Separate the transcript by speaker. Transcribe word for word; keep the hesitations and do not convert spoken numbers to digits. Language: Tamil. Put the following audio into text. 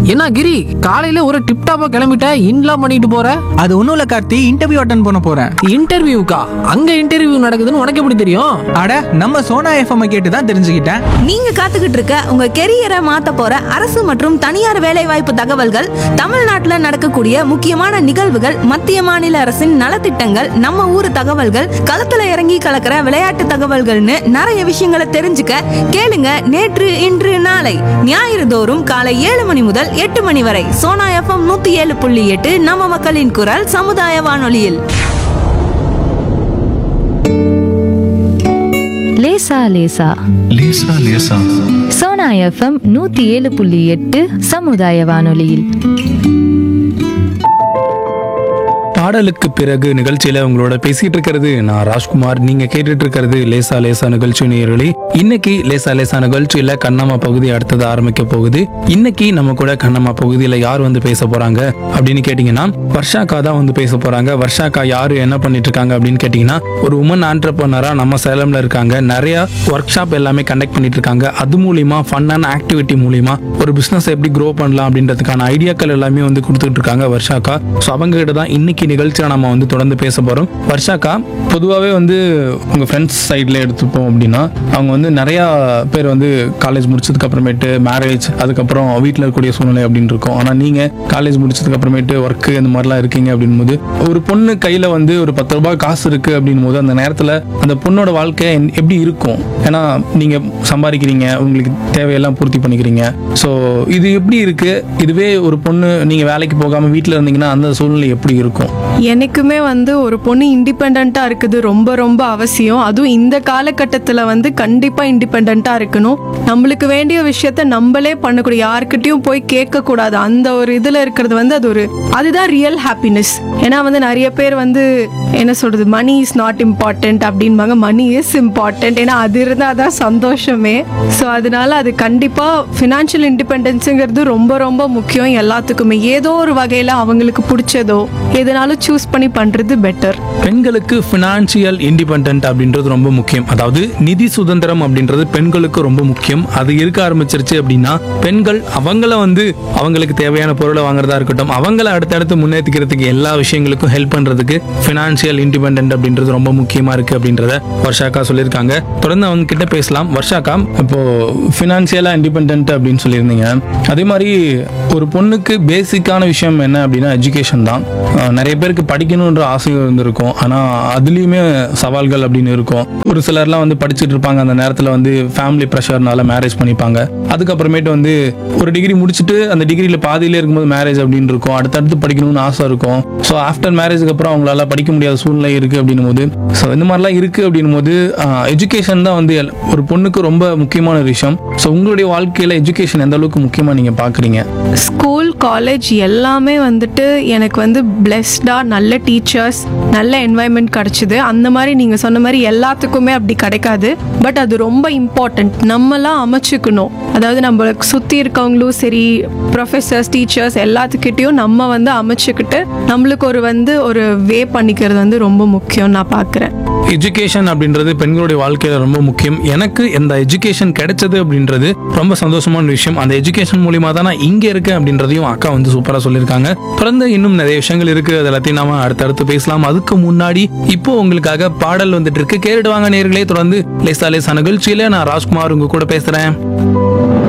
Speaker 1: என்ன கிரி, காலையில ஒரு டிப் டாப்பா கிளம்பிட்ட, இன்லாம் பண்ணிட்டு போற?
Speaker 2: அது ஒன்றும் இல்லை கார்த்தி, இன்டர்வியூ அட்டன் பண்ண போகிறேன்.
Speaker 1: இன்டர்வியூக்கா? அங்க இன்டர்வியூ நடக்குதுன்னு உனக்கு எப்படி தெரியும்?
Speaker 2: அட, நம்ம சோனா எஃப்எம் கேட்டு தான் தெரிஞ்சுக்கிட்டேன்.
Speaker 3: நீங்க காத்துக்கிட்டு இருக்க உங்க கெரியரை மாத்த போற அரசு மற்றும் தனியார் வேலைவாய்ப்பு தகவல்கள், தமிழ்நாட்டுல நடக்கக்கூடிய முக்கியமான நிகழ்வுகள், மத்திய மாநில அரசின் நலத்திட்டங்கள், நம்ம ஊர் தகவல்கள், களத்துல இறங்கி கலக்கிற விளையாட்டு தகவல்கள்னு நிறைய விஷயங்களை தெரிஞ்சுக்க கேளுங்க நேற்று இன்று நாளை ஞாயிறு தோறும் காலை ஏழு மணி முதல் எட்டு மணி வரை சோனா எஃப்எம் நூத்தி ஏழு புள்ளி எட்டு நம்ம மக்களின் குரல் சமுதாய வானொலியில்.
Speaker 4: லேசா லேசா
Speaker 5: லேசா லேசா
Speaker 4: சோனா எஃப்எம் நூத்தி ஏழு புள்ளி எட்டு சமுதாய வானொலியில்.
Speaker 5: பாடலுக்கு பிறகு நிகழ்ச்சியில உங்களோட பேசிட்டு இருக்கிறது நான் ராஜ்குமார். நீங்க கேட்டுட்டு இருக்கிறது லேசா லேசா நிகழ்ச்சி நேயர்களே. இன்னைக்கு லேசா லேசா நிகழ்ச்சியில கண்ணம்மா பகுதி அடுத்தது ஆரம்பிக்க போகுது. இன்னைக்கு நம்ம கூட கண்ணம்மா பகுதியில யார் வந்து பேச போறாங்க அப்படின்னு கேட்டீங்கன்னா, வர்ஷாக்கா தான் வந்து பேச போறாங்க. வர்ஷாக்கா யாரு, என்ன பண்ணிட்டு இருக்காங்க அப்படின்னு கேட்டீங்கன்னா, ஒரு உமன் ஆண்டர்பிரனரா நம்ம சேலம்ல இருக்காங்க. நிறைய ஒர்க் ஷாப் எல்லாமே கண்டக்ட் பண்ணிட்டு இருக்காங்க. அது மூலியமா ஃபன்னான ஆக்டிவிட்டி மூலியமா ஒரு பிசினஸ் எப்படி க்ரோ பண்ணலாம் அப்படின்றதுக்கான ஐடியாக்கள் எல்லாமே வந்து கொடுத்துட்டு இருக்காங்க வர்ஷாக்கா. ஸோ அவங்க கிட்ட தான் இன்னைக்கு நிகழ்ச்சியை நம்ம வந்து தொடர்ந்து பேச போறோம். வர்ஷாக்கா, பொதுவாகவே வந்து உங்க ஃப்ரெண்ட்ஸ் சைட்ல எடுத்துப்போம் அப்படின்னா, அவங்க வந்து நிறைய பேர் வந்து காலேஜ் முடிச்சதுக்கு அப்புறமேட்டு மேரேஜ், அதுக்கப்புறம் வீட்டில் இருக்கக்கூடிய சூழ்நிலை அப்படின்னு இருக்கும். ஆனால் நீங்க காலேஜ் முடிச்சதுக்கு அப்புறமேட்டு ஒர்க்கு இந்த மாதிரிலாம் இருக்கீங்க அப்படின் போது, ஒரு பொண்ணு கையில வந்து ஒரு பத்து ரூபாய் காசு இருக்கு அப்படின் போது அந்த நேரத்தில் அந்த பொண்ணோட வாழ்க்கை எப்படி இருக்கும்? ஏன்னா நீங்க சம்பாதிக்கிறீங்க, உங்களுக்கு தேவையெல்லாம் பூர்த்தி பண்ணிக்கிறீங்க. ஸோ இது எப்படி இருக்கு? இதுவே ஒரு பொண்ணு நீங்க வேலைக்கு போகாம வீட்டில் இருந்தீங்கன்னா அந்த சூழ்நிலை எப்படி இருக்கும்?
Speaker 6: எனக்குமே வந்து ஒரு பொண்ணு இண்டிபெண்ட்டாக இருக்குது ரொம்ப ரொம்ப அவசியம். அதுவும் இந்த காலகட்டத்தில் வந்து கண்டிப்பாக இண்டிபெண்ட்டாக இருக்கணும். நம்மளுக்கு வேண்டிய விஷயத்த நம்மளே பண்ணக்கூடிய, யாருக்கிட்டையும் போய் கேட்கக்கூடாது. அந்த ஒரு இதில் இருக்கிறது வந்து அது ஒரு அதுதான் ரியல் ஹாப்பினஸ். ஏன்னா வந்து நிறைய பேர் வந்து என்ன சொல்கிறது, மணி இஸ் நாட் இம்பார்ட்டன்ட் அப்படின்பாங்க. Money is important. ஏன்னா அது இருந்தால் தான் சந்தோஷமே. ஸோ அதனால அது கண்டிப்பாக ஃபினான்ஷியல் இண்டிபெண்டன்ஸுங்கிறது ரொம்ப ரொம்ப முக்கியம் எல்லாத்துக்குமே. ஏதோ ஒரு வகையில் அவங்களுக்கு பிடிச்சதோ எதனாலும் சூஸ் பண்ணி பண்றது பெட்டர்.
Speaker 5: பெண்களுக்கு ஃபினான்ஷியல் இண்டிபெண்டன்ட் அப்படின்றது ரொம்ப முக்கியம். அதாவது நிதி சுதந்திரம் அப்படின்றது பெண்களுக்கு ரொம்ப முக்கியம். அது இருக்க ஆரம்பிச்சிருச்சு அப்படின்னா பெண்கள் அவங்கள வந்து அவங்களுக்கு தேவையான பொருளை வாங்குறதா இருக்கட்டும், அவங்கள அடுத்தடுத்து முன்னேற்றிக்கிறதுக்கு எல்லா விஷயங்களுக்கும் ஹெல்ப் பண்றதுக்கு ஃபினான்ஷியல் இண்டிபெண்டன்ட் அப்படின்றது ரொம்ப முக்கியமா இருக்கு அப்படின்றத வர்ஷாக்கா சொல்லியிருக்காங்க. தொடர்ந்து அவங்க கிட்ட பேசலாம். வர்ஷாக்கா, இப்போ ஃபினான்ஷியலா இண்டிபெண்டன்ட் அப்படின்னு சொல்லியிருந்தீங்க. அதே மாதிரி ஒரு பொண்ணுக்கு பேசிக்கான விஷயம் என்ன அப்படின்னா எஜுகேஷன் தான். நிறைய பேருக்கு படிக்கணுன்ற ஆசை இருந்திருக்கும், ஆனால் அதுலேயுமே சவால்கள் அப்படின்னு இருக்கும். ஒரு சிலர்லாம் வந்து படிச்சுட்டு இருப்பாங்க, அந்த நேரத்தில் வந்து ஃபேமிலி ப்ரெஷர்னால மேரேஜ் பண்ணிப்பாங்க. அதுக்கப்புறமேட்டு வந்து ஒரு டிகிரி முடிச்சுட்டு அந்த டிகிரியில் பாதியிலே இருக்கும்போது மேரேஜ் அப்படின்னு இருக்கும். அடுத்தடுத்து படிக்கணும்னு ஆசை இருக்கும். ஸோ ஆஃப்டர் மேரேஜுக்கு அப்புறம் அவங்களால படிக்க முடியாத சூழ்நிலை இருக்குது அப்படின்னும் போது, ஸோ இந்த மாதிரிலாம் இருக்குது அப்படின்னும் போது எஜுகேஷன் தான் வந்து ஒரு பொண்ணுக்கு ரொம்ப முக்கியமான விஷயம். ஸோ உங்களுடைய வாழ்க்கையில் எஜுகேஷன் எந்த அளவுக்கு முக்கியமாக நீங்கள் பார்க்குறீங்க?
Speaker 6: ஸ்கூல், காலேஜ் எல்லாமே வந்துட்டு எனக்கு வந்து பிளெஸ்டாக நல்ல டீச்சர்ஸ், நல்ல என்வாயன்மெண்ட் கிடச்சிது. அந்த மாதிரி நீங்கள் சொன்ன மாதிரி எல்லாத்துக்குமே அப்படி கிடைக்காது. பட் அது ரொம்ப இம்பார்ட்டண்ட். நம்மலாம் அமைச்சுக்கணும். அதாவது நம்மளுக்கு சுற்றி இருக்கவங்களும் சரி, ப்ரொஃபஸர்ஸ், டீச்சர்ஸ் எல்லாத்துக்கிட்டையும் நம்ம வந்து அமைச்சுக்கிட்டு நம்மளுக்கு ஒரு வந்து ஒரு வே பண்ணிக்கிறது வந்து ரொம்ப முக்கியம் நான் பார்க்குறேன்.
Speaker 5: எஜுகேஷன் அப்படின்றது பெண்களுடைய வாழ்க்கையில ரொம்ப முக்கியம். எனக்கு இந்த எஜுகேஷன் கிடைச்சது அப்படின்றது ரொம்ப சந்தோஷமான விஷயம். அந்த எஜுகேஷன் மூலியமா தான் நான் இங்க இருக்கேன் அப்படின்றதையும் அக்கா வந்து சூப்பரா சொல்லியிருக்காங்க. தொடர்ந்து இன்னும் நிறைய விஷயங்கள் இருக்கு, அது எல்லாத்தையும் நாம அடுத்தடுத்து பேசலாம். அதுக்கு முன்னாடி இப்போ உங்களுக்காக பாடல் வந்துட்டு இருக்கு, கேட்டுட்டு வாங்க நேயர்களே. தொடர்ந்து லேசா லேசா நிகழ்ச்சியில நான் ராஜ்குமார் உங்க கூட பேசுறேன்.